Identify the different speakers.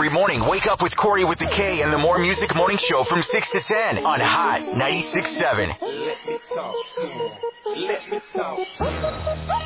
Speaker 1: every morning. Wake up with Corey with the K and the More Music Morning Show from 6 to 10 on Hot 96.7.
Speaker 2: Let me talk to him. Let me talk to him.